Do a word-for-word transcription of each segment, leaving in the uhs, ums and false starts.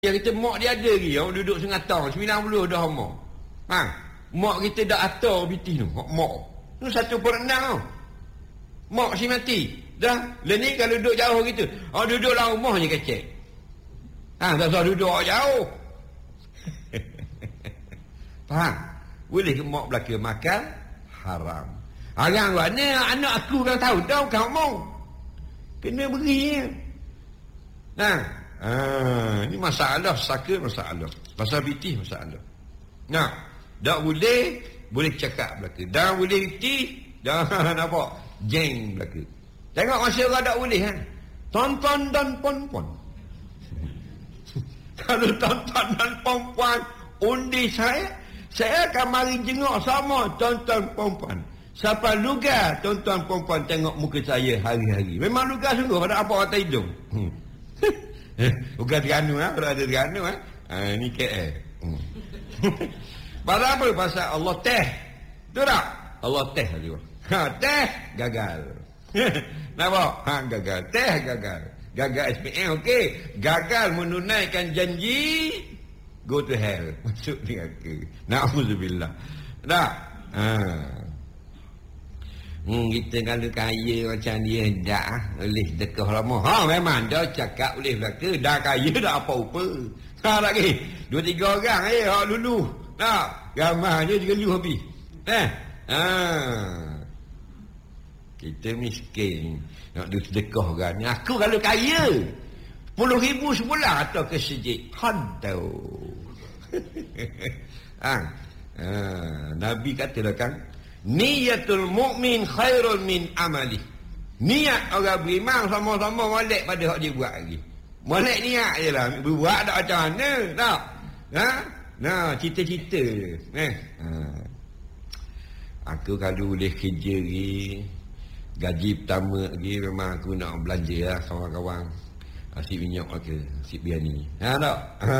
Dia kata mak dia ada lagi, orang duduk sengatang, sembilan puluh dah mak. Ha, mak kita dah atar biti tu, mak. mak. Tu satu per enam tau. Mak si mati. Dah, lah ni kalau duduk jauh gitu, oh duduk dalam rumah je kecek. Ha, tak usah duduk jauh. Faham? Boleh ke mak belaka makan? Haram. Arang mana anak aku kan tahu dah kau mau. Kena beri. Nah. Ah, ini masalah saka masalah. Pasal biti masalah. Nah, tak boleh boleh cakap belaka. Dah boleh biti, jangan nampak jeng belaka. Tengok masyarakat tak boleh kan. Tonton dan pon-pon. Kalau tonton dan pon-pon undi saya, saya akan mari jenguk sama tonton pon-pon. Siapa lugar tonton pon-pon tengok muka saya hari-hari. Memang lugar sungguh pada apa kata hidung. Hmm. Bukan Terengganu ha? Kalau ada Terengganu ha? Ha, ni K L. Hmm. Pasal apa? Pasal Allah teh. Betul tak? Allah teh juga. Ha, teh gagal. Nampak? Ha, gagal. Teh gagal. Gagal S P M okey. Gagal menunaikan janji, go to hell. Masuk neraka. Na'udzubillah. Tak? Ha. Hmm, kita kalau kaya macam dia dah oleh dekah lama. Ha memang dah cakap oleh belaka dah kaya dah apa-apa. Ha lagi dua tiga orang eh hak lulu. Tak, ramai je digelu habis. Eh. Ha. Kita miskin nak sedekah kan. Aku kalau kaya sepuluh ribu sebulan atau ke sejik. Hadau. ha. ha. Nabi katalah kan, niyatul mu'min khairul min amali. Niat orang beriman sama-sama molek pada hak dia buat lagi. Molek niat je lah. Buat tak macam mana. Tak? Ha? Nah, cita-cita je. Eh? Ha. Aku kalau boleh kerja lagi, gaji pertama lagi, memang aku nak belanja lah kawan-kawan. Asyik minyak ke, asyik biani. Ha tak? Ha.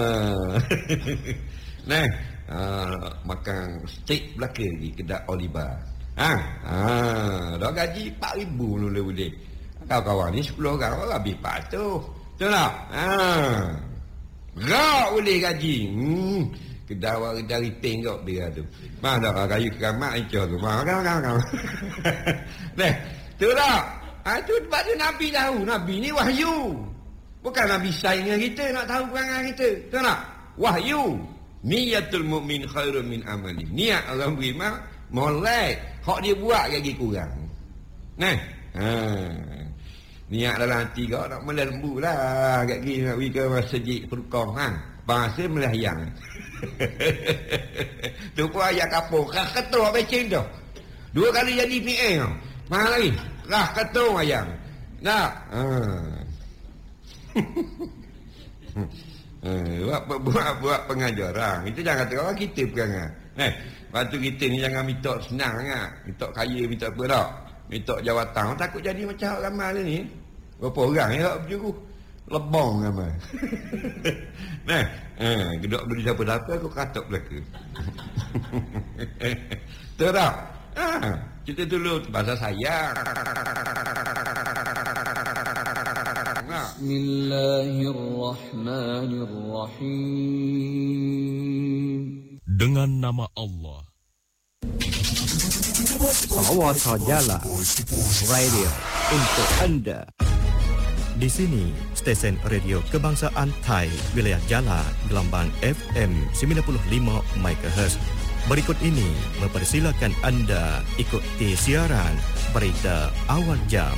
Nah. Uh, makan steak belaka di kedai Oliver. Ha? Ha, dah gaji empat ribu boleh boleh. Kawan-kawan ni sepuluh orang orang habis empat ratus. Betul tak? Ha. Rak boleh gaji. Hmm. Kedai orang dari ping kau dia tu. Mana dah kayu keramat itu tu. Makan makan makan. Nah, tu tak? Ha, tu sebab tu Nabi tahu. Nabi ni wahyu. Bukan Nabi saingan kita nak tahu perangai kita. Betul tak? Wahyu. Niyatul mu'min khairun min amali. Niat orang beriman molek hak dia buat lagi kurang. Nah. Ha. Niat dalam hati kau nak melembu lah kat gini nak pergi ke masjid Furqan ha. Bahasa Melahyang. Tu pun ayat kapur kah ketua becing tu. Dua kali jadi P M. Mana lagi? Rah ketua ayam. Nah. Ha. Eh, buat, buat, buat pengajaran. Itu jangan kata orang kita perangai. Eh, waktu kita ni jangan minta senang sangat. Minta kaya, minta apa tak. Minta jawatan. Takut jadi macam orang ramai ni. Berapa orang ya hak berjuru. Lebong ramai. Nah, eh, gedok beli siapa-siapa aku katok belaka. Betul tak? Ha, kita dulu bahasa sayang. Bismillahirrahmanirrahim. Dengan nama Allah. Awasa Jala Radio untuk anda. Di sini, stesen radio kebangsaan Thai, wilayah Jala, gelombang F M sembilan puluh lima megahertz. Berikut ini mempersilakan anda ikuti siaran berita awal jam.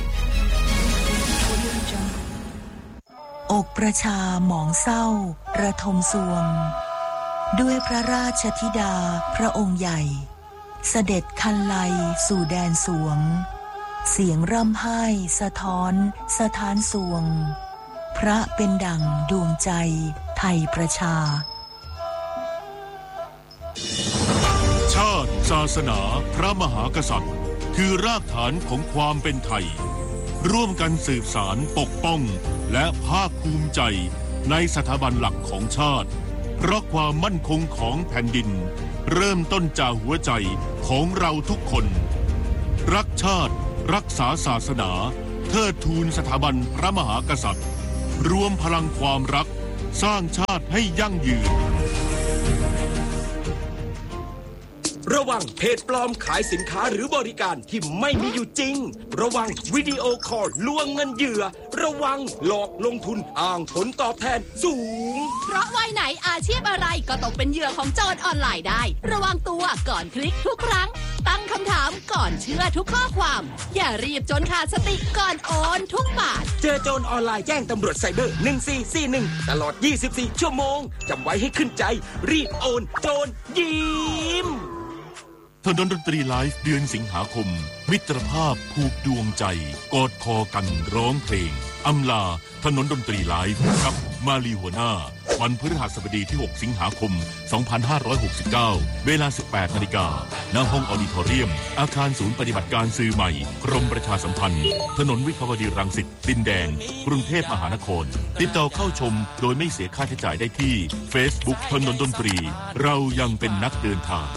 อกประชาหมองเศร้าระทมสวงด้วยพระราชธิดาพระองค์ใหญ่เสด็จคันไลสู่แดนสวงเสียงร่ำไห้สะท้อนสะท้านสวงพระเป็นดั่งดวงใจไทยประชาชาติศาสนาพระมหากษัตริย์คือรากฐานของความเป็นไทยร่วมกันสืบสารปกป้องและภาคภูมิใจในสถาบันหลักของชาติเพราะความมั่นคงของแผ่นดินเริ่มต้นจากหัวใจของเราทุกคนรักชาติรักษาศาสนาเทิดทูนสถาบันพระมหากษัตริย์รวมพลังความรักสร้างชาติให้ยั่งยืนระวังเพจปลอมขายสินค้าหรือบริการที่ไม่มีอยู่จริงระวังวิดีโอคอลลวงเงินเหยื่อระวังหลอกลงทุนอ้างผลตอบแทนสูงเพราะวัยไหนอาชีพอะไรก็ตกเป็นเหยื่อของโจรออนไลน์ได้ระวังตัวก่อนคลิกทุกครั้งตั้งคำถามก่อนเชื่อทุกข้อความอย่ารีบจนขาดสติก่อนโอนทุกบาทเจอโจรออนไลน์แจ้งตำรวจไซเบอร์หนึ่งสี่สี่หนึ่งตลอดยี่สิบสี่ชั่วโมงจำไว้ให้ขึ้นใจรีบโอนโจรยิ้มถนนดนตรีไลฟ์เดือนสิงหาคมมิตรภาพผูกดวงใจกอดคอกันร้องเพลงอำลาถนนดนตรีไลฟ์กับมาลีหัวหน้าวันพฤหัสบดีที่หกสิงหาคมสองพันห้าร้อยหกสิบเก้าเวลา สิบแปดนาฬิกา ณ ห้องออดิทอเรียมอาคารศูนย์ปฏิบัติการสื่อใหม่กรมประชาสัมพันธ์ถนนวิภาวดีรังสิตดินแดงกรุงเทพมหานครติดต่อเข้าชมโดยไม่เสียค่าใช้จ่ายได้ที่ Facebook ถนนดนตรีเรายังเป็นนักเดินทาง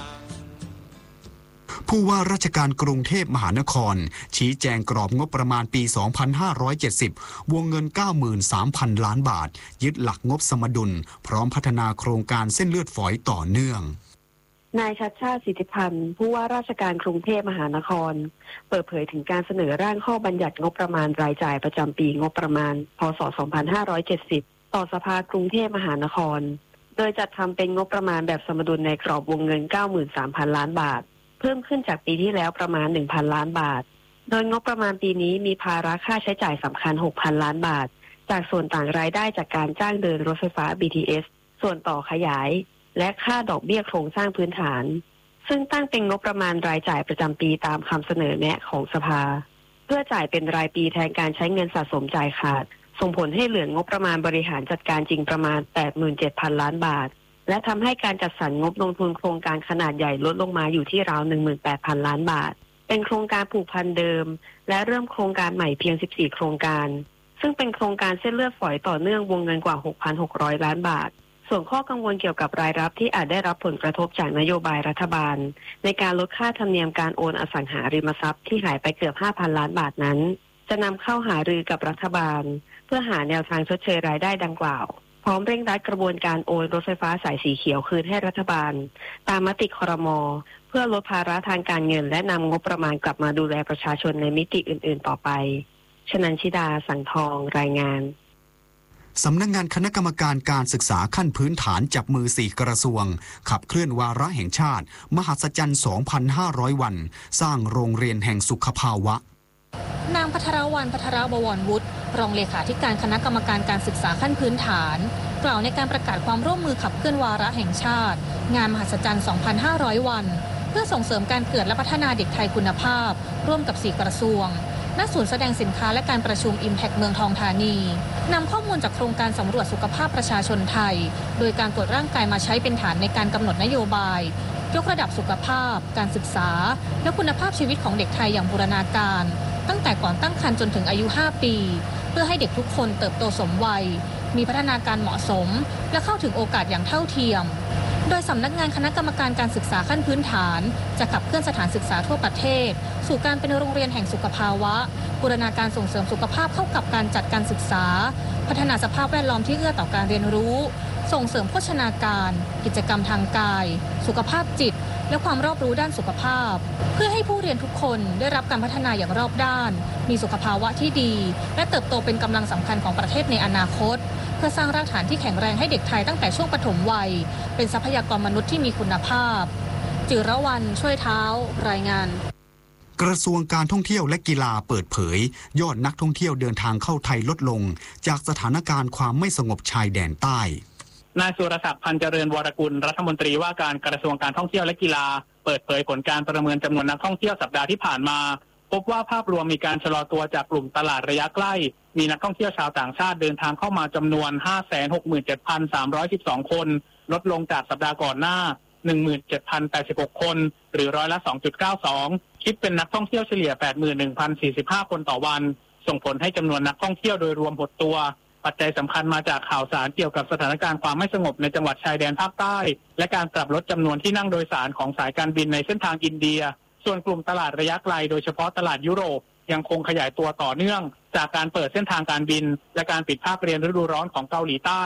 ผู้ว่าราชการกรุงเทพมหานครชี้แจงกรอบงบประมาณปี สองพันห้าร้อยเจ็ดสิบ วงเงิน เก้าหมื่นสามพัน ล้านบาทยึดหลักงบสมดุลพร้อมพัฒนาโครงการเส้นเลือดฝอยต่อเนื่องนายชัชชาติสิทธิพันธ์ผู้ว่าราชการกรุงเทพมหานครเปิดเผยถึงการเสนอร่างข้อบัญญัติงบประมาณรายจ่ายประจำปีงบประมาณพ.ศ. สองพันห้าร้อยเจ็ดสิบ ต่อสภากรุงเทพมหานครโดยจัดทำเป็นงบประมาณแบบสมดุลในกรอบวงเงิน เก้าหมื่นสามพัน ล้านบาทเพิ่มขึ้นจากปีที่แล้วประมาณ หนึ่งพัน ล้านบาทโดยงบประมาณปีนี้มีภาระค่าใช้จ่ายสำคัญ หกพัน ล้านบาทจากส่วนต่างรายได้จากการจ้างเดินรถไฟฟ้า บี ที เอส ส่วนต่อขยายและค่าดอกเบี้ยโครงสร้างพื้นฐานซึ่งตั้งเป็นงบประมาณรายจ่ายประจำปีตามคำเสนอแนะของสภาเพื่อจ่ายเป็นรายปีแทนการใช้เงินสะสมจ่ายขาดส่งผลให้เหลืองบประมาณบริหารจัดการจริงประมาณ แปดหมื่นเจ็ดพัน ล้านบาทและทำให้การจัดสรรงบลงทุนโครงการขนาดใหญ่ลดลงมาอยู่ที่ราว หนึ่งหมื่นแปดพัน ล้านบาทเป็นโครงการผูกพันเดิมและเริ่มโครงการใหม่เพียงสิบสี่โครงการซึ่งเป็นโครงการเส้นเลือดฝอยต่อเนื่องวงเงินกว่า หกพันหกร้อย ล้านบาทส่วนข้อกังวลเกี่ยวกับรายรับที่อาจได้รับผลกระทบจากนโยบายรัฐบาลในการลดค่าธรรมเนียมการโอนอสังหาริมทรัพย์ที่หายไปเกือบ ห้าพัน ล้านบาทนั้นจะนำเข้าหารือกับรัฐบาลเพื่อหาแนวทางชดเชยรายได้ดังกล่าวพร้อมเร่งรัดกระบวนการโอนรถไฟฟ้าสายสีเขียวคืนให้รัฐบาลตามมติครม.เพื่อลดภาระทางการเงินและนำงบประมาณกลับมาดูแลประชาชนในมิติอื่นๆต่อไปชนันชิดาสังทองรายงานสำนักงานคณะกรรมการการศึกษาขั้นพื้นฐานจับมือสี่กระทรวงขับเคลื่อนวาระแห่งชาติมหัศจรรย์ สองพันห้าร้อย วันสร้างโรงเรียนแห่งสุขภาวะนางภัทรวรรณภัทรบวรวุฒิรองเลขาธิการคณะกรรมการการศึกษาขั้นพื้นฐานกล่าวในการประกาศความร่วมมือขับเคลื่อนวาระแห่งชาติงานมหัศจรรย์ สองพันห้าร้อย วันเพื่อส่งเสริมการเกิดและพัฒนาเด็กไทยคุณภาพร่วมกับสี่กระทรวงณศูนย์แสดงสินค้าและการประชุม Impact เมืองทองธานีนำข้อมูลจากโครงการสำรวจสุขภาพประชาชนไทยโดยการตรวจร่างกายมาใช้เป็นฐานในการกำหนดนโยบายยกระดับสุขภาพการศึกษาและคุณภาพชีวิตของเด็กไทยอย่างบูรณาการตั้งแต่ก่อนตั้งครรภ์จนถึงอายุห้าปีเพื่อให้เด็กทุกคนเติบโตสมวัยมีพัฒนาการเหมาะสมและเข้าถึงโอกาสอย่างเท่าเทียมโดยสำนักงานคณะกรรมการการศึกษาขั้นพื้นฐานจะขับเคลื่อนสถานศึกษาทั่วประเทศสู่การเป็นโรงเรียนแห่งสุขภาวะบูรณาการส่งเสริมสุขภาพเข้ากับการจัดการศึกษาพัฒนาสภาพแวดล้อมที่เอื้อต่อการเรียนรู้ส่งเสริมโภชนาการกิจกรรมทางกายสุขภาพจิตและความรอบรู้ด้านสุขภาพเพื่อให้ผู้เรียนทุกคนได้รับการพัฒนาอย่างรอบด้านมีสุขภาวะที่ดีและเติบโตเป็นกำลังสำคัญของประเทศในอนาคตเพื่อสร้างรากฐานที่แข็งแรงให้เด็กไทยตั้งแต่ช่วงปฐมวัยเป็นทรัพยากรมนุษย์ที่มีคุณภาพจิรวรรณช่วยเท้ารายงานกระทรวงการท่องเที่ยวและกีฬาเปิดเผยยอดนักท่องเที่ยวเดินทางเข้าไทยลดลงจากสถานการณ์ความไม่สงบชายแดนใต้นายสุรศักดิ์พันเจริญวรกุลรัฐมนตรีว่าการกระทรวงการท่องเที่ยวและกีฬาเปิดเผยผลการประเมินจำนวนนักท่องเที่ยวสัปดาห์ที่ผ่านมาพบว่าภาพรวมมีการชะลอตัวจากกลุ่มตลาดระยะใกล้มีนักท่องเที่ยวชาวต่างชาติเดินทางเข้ามาจำนวน ห้าแสนหกหมื่นเจ็ดพันสามร้อยสิบสอง คนลดลงจากสัปดาห์ก่อนหน้า หนึ่งหมื่นเจ็ดพันแปดสิบหก คนหรือร้อยละ สองจุดเก้าสอง คิดเป็นนักท่องเที่ยวเฉลี่ย แปดหมื่นหนึ่งพันสี่สิบห้า คนต่อวันส่งผลให้จำนวนนักท่องเที่ยวโดยรวมหดตัวปัจจัยสำคัญมาจากข่าวสารเกี่ยวกับสถานการณ์ความไม่สงบในจังหวัดชายแดนภาคใต้และการปรับลดจำนวนที่นั่งโดยสารของสายการบินในเส้นทางอินเดียส่วนกลุ่มตลาดระยะไกลโดยเฉพาะตลาดยุโรปยังคงขยายตัวต่อเนื่องจากการเปิดเส้นทางการบินและการปิดภาคเรียนฤดูร้อนของเกาหลีใต้ท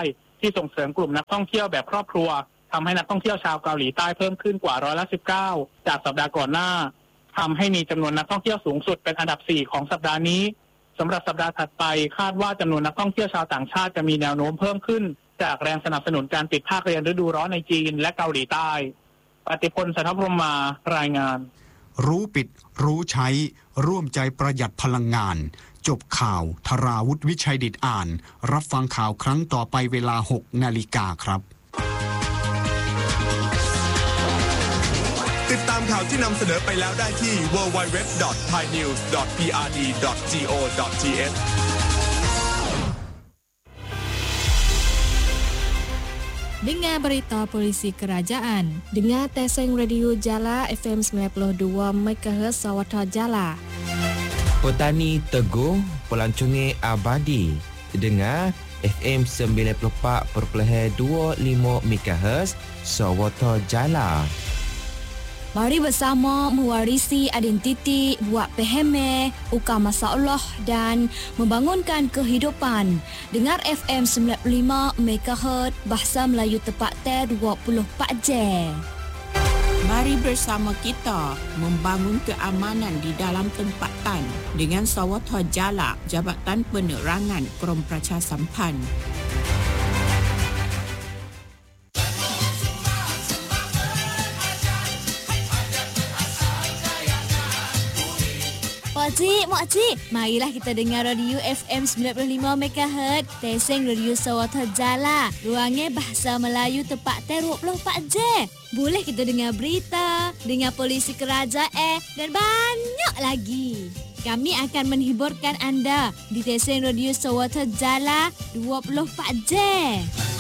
ที่ส่งเสริมกลุ่มนักท่องเที่ยวแบบครอบครัวทำให้นักท่องเที่ยวชาวเกาหลีใต้เพิ่มขึ้นกว่าร้อยละสิบเก้าจากสัปดาห์ก่อนหน้าทำให้มีจำนวนนักท่องเที่ยวสูงสุดเป็นอันดับสี่ของสัปดาห์นี้สำหรับสัปดาห์ถัดไปคาดว่าจำนวนนักท่องเที่ยวชาวต่างชาติจะมีแนวโน้มเพิ่มขึ้นจากแรงสนับสนุนการปิดภาคเรียนฤดูร้อนในจีนและเกาหลีใต้ปฏิพล สัทธพรหมารายงานรู้ปิดรู้ใช้ร่วมใจประหยัดพลังงานจบข่าวธราวุฒิวิชัยดิษฐ์อ่านรับฟังข่าวครั้งต่อไปเวลา หกนาฬิกาครับติดตามข่าวที่นำเสนอไปแล้วได้ที่ ดับเบิลยู ดับเบิลยู ดับเบิลยู ดอท ไทยนิวส์ ดอท พี อาร์ ดี ดอท จี โอ ดอท ที เอช Dengar berita polisi kerajaan. Dengar Teseng Radio Jala F M sembilan puluh dua megahertz Sawata Jala. Petani Teguh, pelancongan abadi. Dengar F M sembilan puluh empat perpuluhan dua lima megahertz Sawata Jala. Mari bersama mewarisi identiti, buat peheme, ukar masalah dan membangunkan kehidupan. Dengar F M sembilan puluh lima megahertz Bahasa Melayu Tepatnya dua puluh empat jam. Mari bersama kita membangun keamanan di dalam tempatan dengan Sawata Jala, Jabatan Penerangan Krom Pracha Sampan. Makcik, makcik, marilah kita dengar radio F M sembilan puluh lima megahertz Teseng Radio Sawata Jala. Ruangnya Bahasa Melayu Tepatnya dua puluh empat jam. Boleh kita dengar berita, dengar polisi kerajaan dan banyak lagi. Kami akan menghiburkan anda di Teseng Radio Sawata Jala dua puluh empat jam.